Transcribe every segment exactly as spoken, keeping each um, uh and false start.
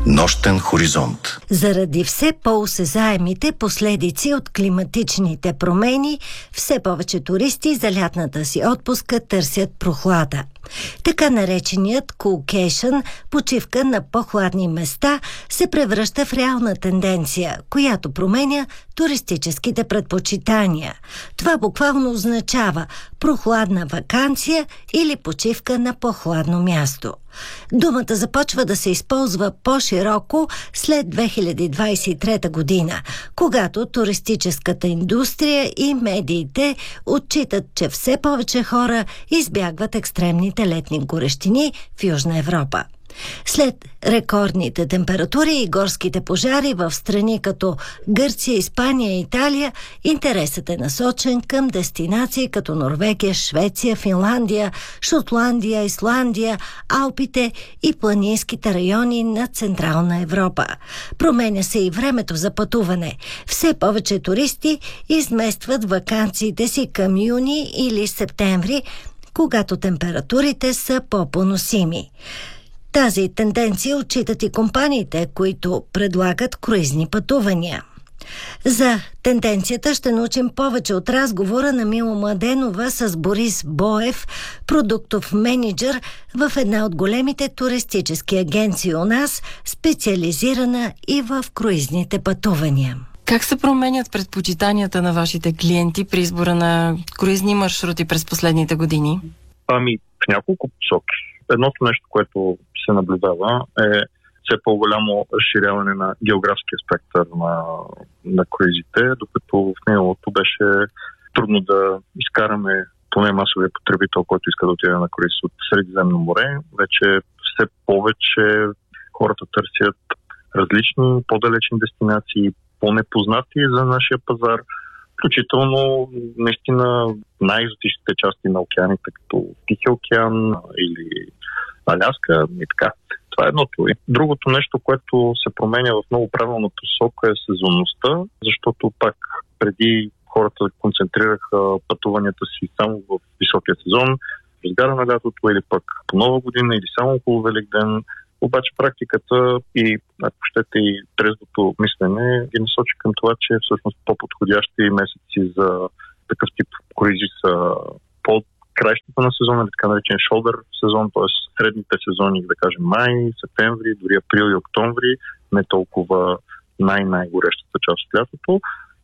Нощен хоризонт. Заради все по-осезаемите последици от климатичните промени, все повече туристи за лятната си отпуска търсят прохлада. Така нареченият coolcation, почивка на по-хладни места, се превръща в реална тенденция, която променя туристическите предпочитания. Това буквално означава прохладна ваканция или почивка на по-хладно място. Думата започва да се използва по-широко след две хиляди двадесет и трета година, когато туристическата индустрия и медиите отчитат, че все повече хора избягват екстремните летни горещини в Южна Европа. След рекордните температури и горските пожари в страни като Гърция, Испания и Италия, интересът е насочен към дестинации като Норвегия, Швеция, Финландия, Шотландия, Исландия, Алпите и планинските райони на Централна Европа. Променя се и времето за пътуване. Все повече туристи изместват ваканциите си към юни или септември, когато температурите са по-поносими. Тази тенденция отчитат и компаниите, които предлагат круизни пътувания. За тенденцията ще научим повече от разговора на Мила Младенова с Борис Боев, продуктов мениджър в една от големите туристически агенции у нас, специализирана и в круизните пътувания. Как се променят предпочитанията на вашите клиенти при избора на круизни маршрути през последните години? Ами, в няколко посоки. Едното нещо, което се наблюдава, е все по-голямо разширяване на географския спектър на, на круизите, докато в миналото беше трудно да изкараме поне масовия потребител, който иска да отиде на круиз от Средиземно море. Вече все повече хората търсят различни, по-далечни дестинации, по-непознати за нашия пазар, включително наистина най-екзотичните части на океаните, като Тихия океан или Аляска и така. Това е едното. И другото нещо, което се променя в много правилна посока, е сезонността, защото пак преди хората концентрираха пътуванията си само в високия сезон, в разгара на лятото или пък по Нова година или само около Великден. Обаче практиката и, ако щете, и трезвото мислене ги насочи към това, че всъщност по-подходящи месеци за такъв тип круизи са под краищата на сезона, или така наречен shoulder сезон, т.е. средните сезони, да кажем май, септември, дори април и октомври, не толкова най-най-горещата част от лятото.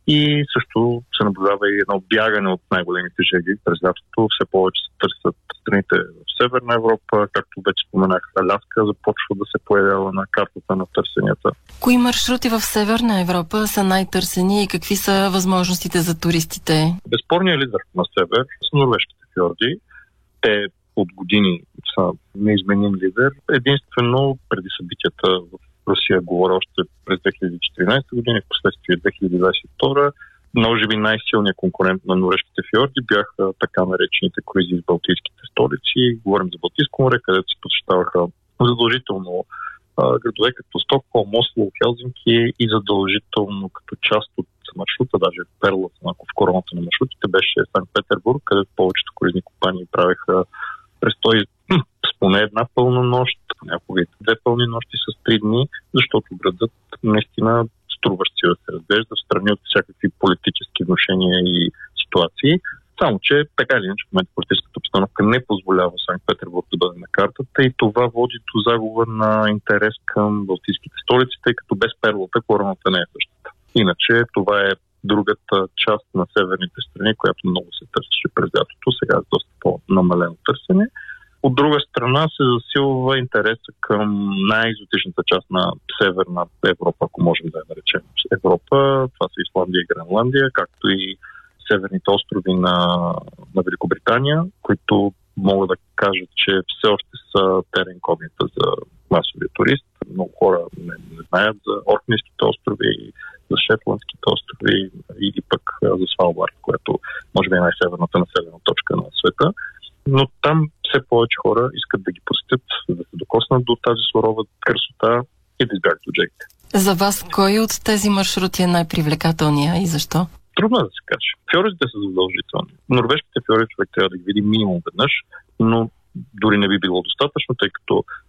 И също се наблюдава и едно бягане от най-големите жеги през лятото. Все повече се търсят страните в Северна Европа, както вече споменах, Аляска започва да се появява на картата на търсенията. Кои маршрути в Северна Европа са най-търсени и какви са възможностите за туристите? Безспорният лидер на север са норвежките фьорди. Те от години са неизменим лидер. Единствено преди събитията в Русия, говоря още през две хиляди и четиринадесета година, в последствие две хиляди двадесет и втора, може би най-силният конкурент на норвежките фьорди бяха така наречените круизи в балтийските столици. Говорим за Балтийско море, където се посещаваха задължително а, градове като Стокхолм, Осло, Хелзинки и задължително като част от маршрута, даже перлата в короната на маршрутите беше Санкт-Петербург, където повечето круизни компании правеха престой с поне една пълна нощ, някога и две пълни нощи с три дни, защото градът наистина струващ си да се разглежда в страни от всякакви политически внушения и ситуации. Само, че така или иначе в момента политическата обстановка не позволява Санкт-Петербург да бъде на картата и това води до загуба на интерес към балтийските столици, тъй като без перлата короната не е същата. Иначе това е другата част на северните страни, която много се търсеше през лятото, сега е доста по-намалено търсене. От друга страна се засилва интереса към най-екзотичната част на Северна Европа, ако можем да я наречем Европа. Това са Исландия и Гренландия, както и северните острови на, на Великобритания, които мога да кажа, че все още са терен инкогнита за масовия турист. Много хора не, не знаят за Оркнейските острови, за Шетландските острови или пък за Свалбард, което може би е най-северната населена точка на света. Но там все повече хора искат да ги посетят, да се докоснат до тази сурова красота и да избягат от жегите. За вас кой от тези маршрути е най-привлекателният и защо? Трудно да се каже. Фьордите са задължителни. Норвежките фьорди човек трябва да ги види минимум веднъж, но дори не би било достатъчно, тъй като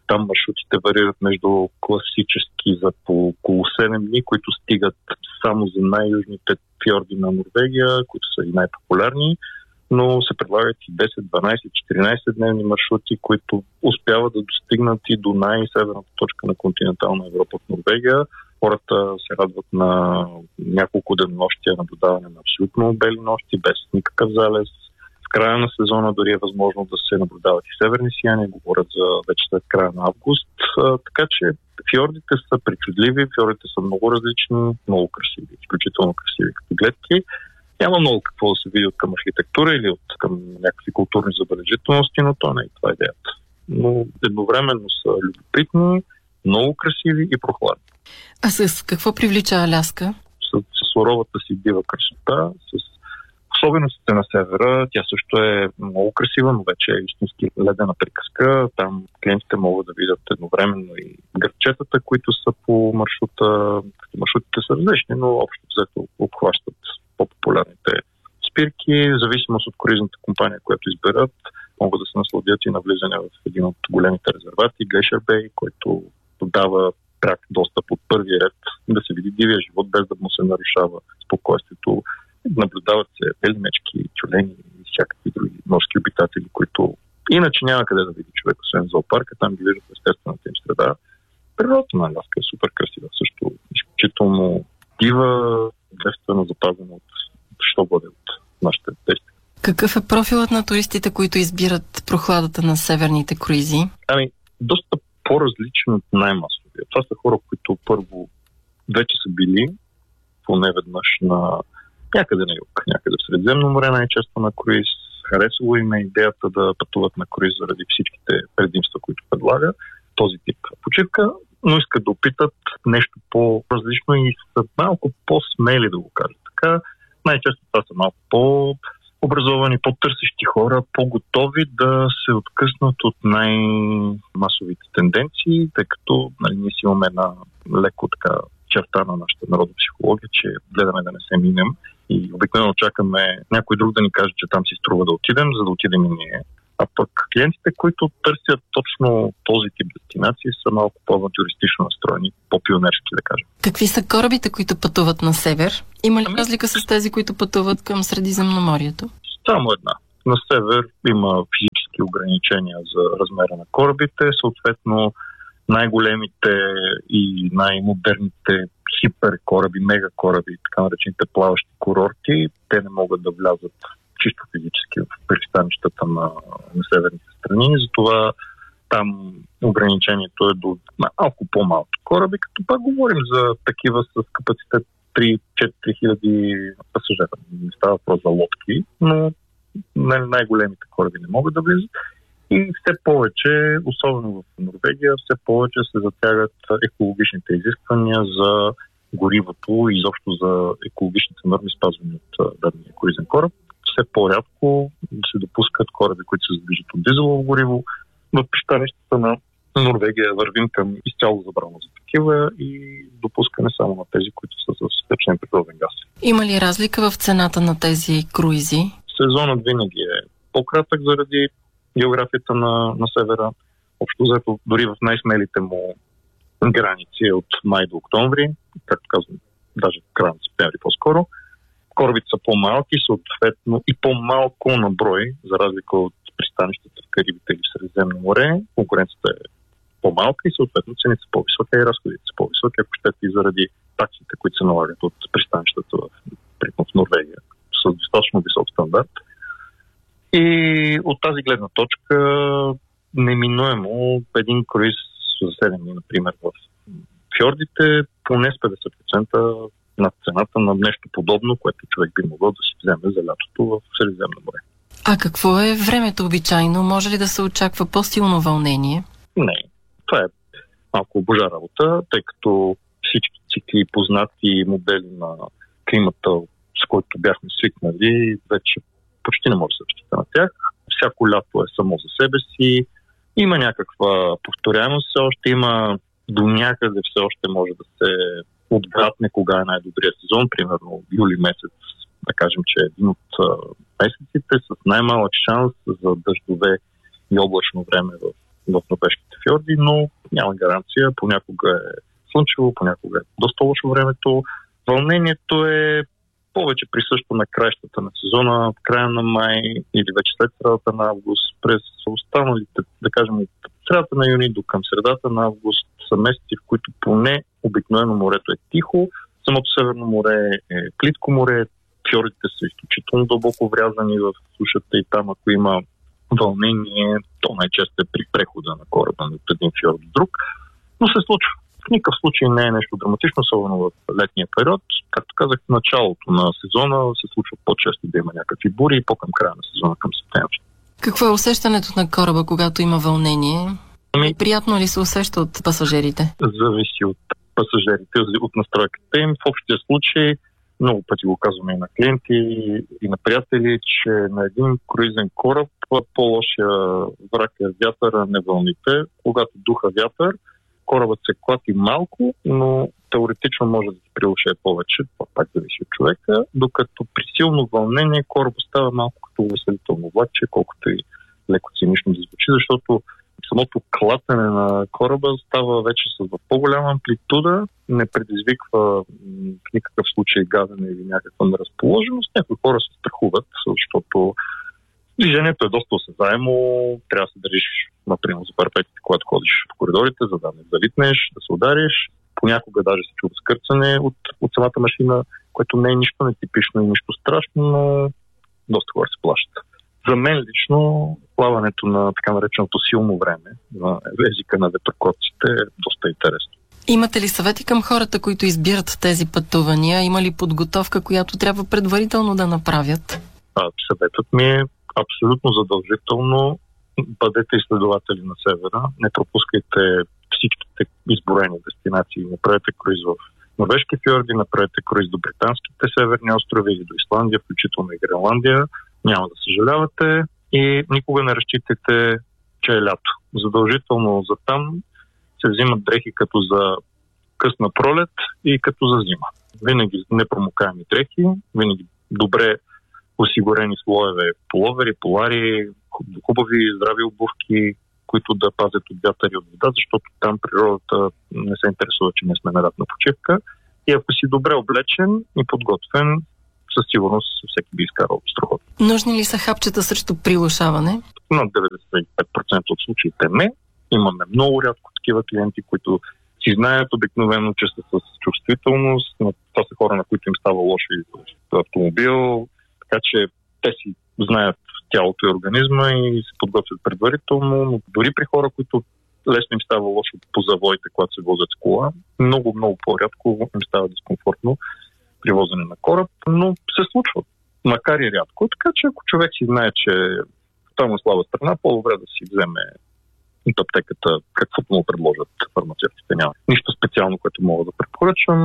Там маршрутите варират между класически за по около седем дни, които стигат само за най-южните фьорди на Норвегия, които са и най-популярни, но се предлагат и десет, дванайсет, четиринайсет дневни маршрути, които успяват да достигнат и до най-северната точка на континентална Европа в Норвегия. Хората се радват на няколко денонощия наблюдаване на абсолютно бели нощи, без никакъв залез. В края на сезона дори е възможно да се наблюдават и северни сияния, говорят за вече след края на август. А, така че фьордите са причудливи, фьордите са много различни, много красиви, изключително красиви като гледки. Няма много какво да се види от към архитектура или от към някакви културни забележителности, но то не е това идеята. Но едновременно са любопитни, много красиви и прохладни. А с какво привлича Аляска? С, с суровата си дива красота, с особеностите на севера. Тя също е много красива, но вече е истински ледена приказка. Там клиентите могат да видят едновременно и градчетата, които са по маршрута. Маршрутите са различни, но общо взето обхващат по-популярните спирки. В зависимост от круизната компания, която изберат, могат да се насладят и навлизане в един от големите резервати, Glacier Bay, който дава пряк достъп от първия ред да се види дивия живот, без да му се нарушава спокойствието. Наблюдават се бели мечки, тюлени и всякакви други морски обитатели, които иначе няма къде да види човек, освен в зоопарка, там ги виждат в естествената им среда. Природата на Аляска е супер красива, също изключително дива, естествено запазена от що бъде от нашите действия. Какъв е профилът на туристите, които избират прохладата на северните круизи? Ами, доста по-различен от най-масовия. Това са хора, които първо вече са били поне веднъж на някъде на юг, някъде в Средиземно море, най-често на круиз. Харесало им е идеята да пътуват на круиз заради всичките предимства, които предлага този тип почивка, но искат да опитат нещо по-различно и са малко по-смели, да го кажа така. Най-често това са малко по-образовани, по-търсещи хора, по-готови да се откъснат от най-масовите тенденции, тъй като нали, ние си имаме една леко така черта на нашата народна психология, че гледаме да не се минем и обикновено чакаме някой друг да ни каже, че там си струва да отидем, за да отидем и ние. А пък клиентите, които търсят точно този тип дестинации, са малко по-авантюристично настроени, по-пионерски, да кажем. Какви са корабите, които пътуват на север? Има ли ами... разлика с тези, които пътуват към Средиземноморието? Само една. На север има физически ограничения за размера на корабите, съответно най-големите и най-модерните хиперкораби, мегакораби, така наречените плаващи курорти, те не могат да влязат чисто физически в пристанищата на, на северните страни. Затова там ограничението е до малко по-малки кораби, като пак говорим за такива с капацитет три-четири хиляди пасажира. Не става въпрос за лодки, но най-големите кораби не могат да влизат. И все повече, особено в Норвегия, все повече се затягат екологичните изисквания за горивото и изобщо за екологичните норми, спазвани от дадения круизен кораб. Все по-рядко се допускат кораби, които се движат от дизелово гориво. В пристанищата на Норвегия вървим към изцяло забрана за такива и допускане само на тези, които са с втечнен природен газ. Има ли разлика в цената на тези круизи? Сезонът винаги е по-кратък заради географията на, на севера. Общо взето, дори в най-смелите му граници от май до октомври, както казвам, даже в края на септември по-скоро. Корабите са по-малки, съответно и по-малко на брой, за разлика от пристанищата в Карибите или в Средиземно море. Конкуренцията е по-малка и съответно цените са по-високи и разходите са по-високи, ако щете и заради таксите, които се налагат от пристанищата в, в Норвегия с достатъчно висок стандарт. И от тази гледна точка неминуемо един круиз за седем дни, например, в фьордите поне с петдесет процента над цената на нещо подобно, което човек би могъл да си вземе за лятото в Средиземно море. А какво е времето обичайно? Може ли да се очаква по-силно вълнение? Не. Това е малко божа работа, тъй като всички цикли познати модели на климата, с който бяхме свикнали, вече почти не може да се разчита на тях. Всяко лято е само за себе си. Има някаква повторяемост, все още има до някъде все още може да се отгадне кога е най-добрият сезон. Примерно юли месец, да кажем, че е един от месеците с най-малък шанс за дъждове и облачно време в в норвежките фьорди, но няма гаранция. Понякога е слънчево, понякога е доста лошо времето. Вълнението е повече присъщо на краищата на сезона, в края на май или вече след средата на август. През останалите, да кажем, от средата на юни до към средата на август са месеци, в които поне обикновено морето е тихо. Самото Северно море е плитко море, фьордите са изключително дълбоко врязани в сушата и там, ако има вълнение, то най-често е при прехода на кораба от един фьорд до друг, но се случва. В никакъв случай не е нещо драматично, особено в летния период. Както казах, в началото на сезона се случва по-често да има някакви бури и по-към края на сезона, към септември. Какво е усещането на кораба, когато има вълнение? Ами, приятно ли се усеща от пасажирите? Зависи от пасажирите, от настройката им. В общия случай, много пъти го казваме и на клиенти, и на приятели, че на един круизен кораб по-лошия враг е вятъра, не вълните. Когато духа вятър, корабът се клати малко, но теоретично може да се прилуше повече, това пак зависи от човека, докато при силно вълнение корабът става малко като увеселително влакче, колкото и леко цинично да звучи, защото самото клатене на кораба става вече с по-голяма амплитуда, не предизвиква в никакъв случай гадене или някаква неразположеност. Някои хора се страхуват, защото движението е доста осезаемо, трябва да се държиш, например, за парапетите, когато ходиш в коридорите, за да не залитнеш, да се удариш. Понякога даже се чува скърцане от, от самата машина, което не е нищо нетипично и нищо страшно, но доста хора се плащат. За мен лично плаването на така нареченото силно време, на езика на ветрокоците, е доста интересно. Имате ли съвети към хората, които избират тези пътувания? Има ли подготовка, която трябва предварително да направят? А, съветът ми е абсолютно задължително. Бъдете изследователи на севера. Не пропускайте всичките изброени дестинации. Направете круиз в норвежки фьорди, направете круиз до британските северни острови или до Исландия, включително и Гренландия. Няма да съжалявате и никога не разчитайте, че е лято. Задължително за там се взимат дрехи като за късна пролет и като за зима. Винаги непромокаеми дрехи, винаги добре осигурени слоеве половери, полари, хубави здрави обувки, които да пазят от вятър и от вода, защото там природата не се интересува, че не сме на лятна почивка. И ако си добре облечен и подготвен, със сигурност всеки би изкарал страхотно. Нужни ли са хапчета срещу прилушаване? На деветдесет и пет процента от случаите не. Имаме много рядко такива клиенти, които си знаят обикновено, че са с чувствителност. Това са хора, на които им става лошо и автомобил, така че те си знаят тялото и организма и се подготвят предварително, но дори при хора, които лесно им става лошо по завоите, когато се возят с кола, много, много по-рядко им става дискомфортно при возене на кораб, но се случва, макар и рядко. Така че ако човек си знае, че там е слаба страна, по-добре да си вземе от аптеката каквото му предложат фармацевтите. Няма нищо специално, което мога да препоръчам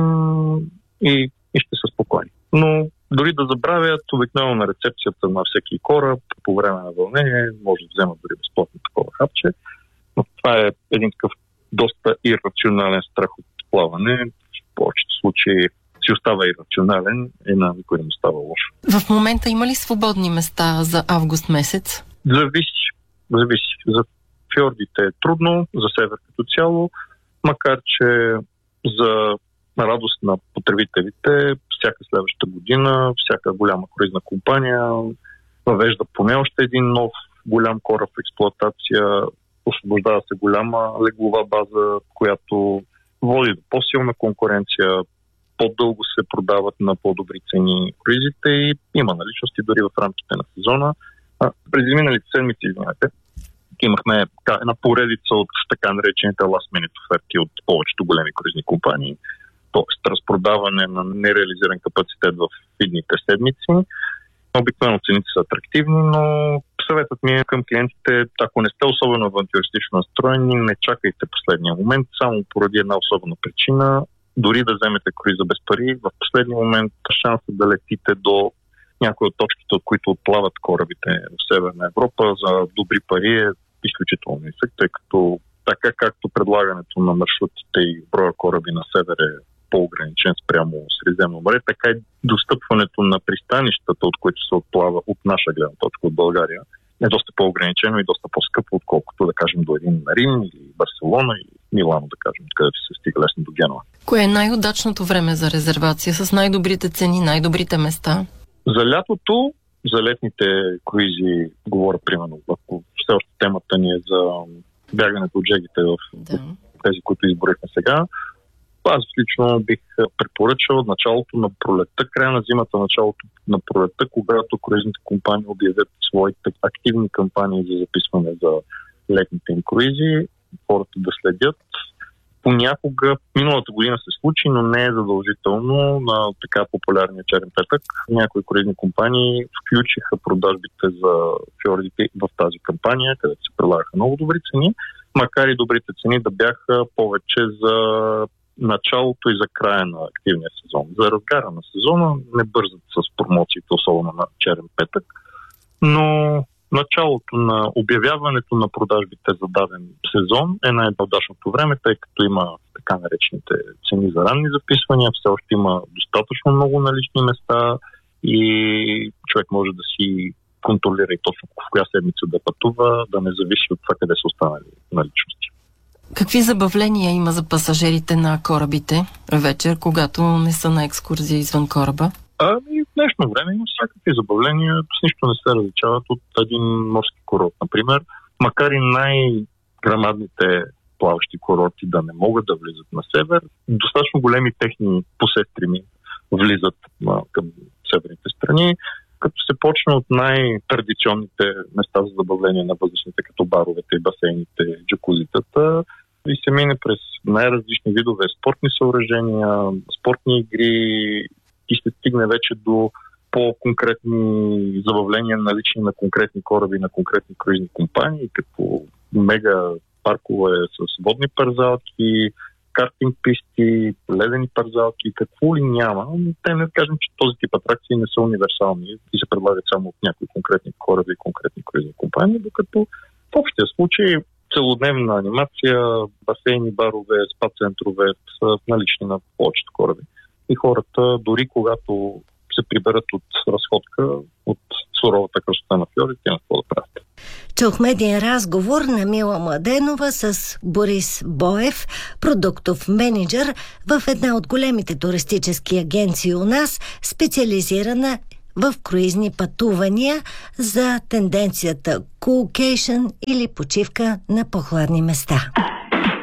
и, и ще са спокойни. Но дори да забравят, обикновено на рецепцията на всеки кораб по време на вълнение може да вземат дори безплатно такова хапче. Но това е един такъв доста ирационален страх от плаване. В повечето случаи си остава ирационален и на никой не му става лошо. В момента има ли свободни места за август месец? Зависи. Зависи. За фьордите е трудно, за север като цяло, макар че за радост на потребителите всяка следваща година, всяка голяма круизна компания въвежда поне още един нов голям кораб в експлоатация, освобождава се голяма леглова база, която води до по-силна конкуренция, по-дълго се продават на по-добри цени круизите и има наличности дори в рамките на сезона. А, през изминалите седмици, извинете, имахме една поредица от така наречените last minute оферти от повечето големи круизни компании, т.е. разпродаване на нереализиран капацитет в идните седмици. Обикновено цените са атрактивни, но съветът ми е към клиентите, ако не сте особено авантюристично настроени, не чакайте последния момент, само поради една особена причина. Дори да вземете круиза без пари, в последния момент шансът да летите до някои от точките, от които отплават корабите в Северна Европа за добри пари е изключително нисък, тъй като така както предлагането на маршрутите и броя кораби на север е по-ограничен спрямо Средиземно море, така и достъпването на пристанищата, от които се отплава от наша гледна точка от България, е доста по-ограничено и доста по-скъпо, отколкото да кажем до един Рим или Барселона или Милано, да кажем, където се стига лесно до Генуа. Кое е най-удачното време за резервация с най-добрите цени, най-добрите места? За лятото, за летните круизи, говоря примерно, ако все още темата ни е за бягането от жегите в да. тези, които изборихме сега. Аз лично бих препоръчал началото на пролетта, края на зимата, началото на пролетта, когато круизните компании обявят своите активни кампании за записване за летните им круизи, хората да следят. Понякога, миналата година се случи, но не е задължително на така популярния черен петък. Някои круизни компании включиха продажбите за фьордите в тази кампания, където се прилагаха много добри цени, макар и добрите цени да бяха повече за началото и за края на активния сезон. За разгара на сезона не бързат с промоциите, особено на черен петък, но началото на обявяването на продажбите за даден сезон е най-удачното време, тъй като има така наречените цени за ранни записвания, все още има достатъчно много налични места и човек може да си контролира и точно в коя седмица да пътува, да не зависи от това къде са останали наличности. Какви забавления има за пасажирите на корабите вечер, когато не са на екскурзия извън кораба? Ами в днешно време има всякакви забавления, с нищо не се различават от един морски курорт, например. Макар и най-грамадните плаващи курорти да не могат да влизат на север, достатъчно големи техни посестрими влизат а, към северните страни, като се почне от най-традиционните места за забавление на възрастните, като баровете и басейните, джакузитата, и се мине през най-различни видове спортни съоръжения, спортни игри и се стигне вече до по-конкретни забавления, налични на конкретни кораби, на конкретни круизни компании, като мега паркове с водни парзалки, картинг писти, ледени парзалки, какво ли няма. Те не кажем, че този тип атракции не са универсални и се предлагат само от някои конкретни кораби и конкретни круизни компании, докато в общия случай целодневна анимация, басейни, барове, спа-центрове са налични на повечето кораби. И хората, дори когато се приберат от разходка, от суровата красота на фьордите, на какво да правят. Чухме един разговор на Мила Младенова с Борис Боев, продуктов менеджер в една от големите туристически агенции у нас, специализирана в круизни пътувания за тенденцията coolcation или почивка на по-хладни места.